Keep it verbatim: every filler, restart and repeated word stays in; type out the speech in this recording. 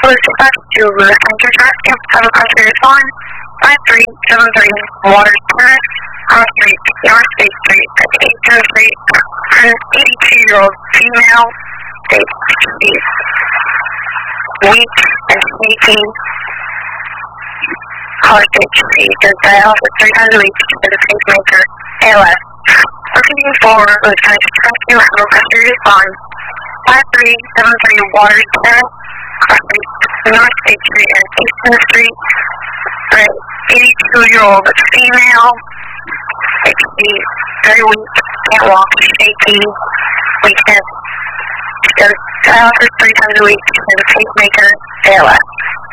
Police dispatch to Lewis Center Track, have a passenger on five three seven three Waters Terrace, Cross Street, North State Street, eighteen Street, an eighty-two-year-old female, states she's weak and sneaky. Caller states she does dialysis three times a week as a pacemaker, A L S. Looking for Lewis County Track, you have a passenger on five three seven three Waters Terrace, Cross Street, North State Street, and Easton Street. An eighty-two-year-old female, sixty, very weak, can't walk, shaky, weakness. She does dialysis three times a week as a pacemaker, A L S.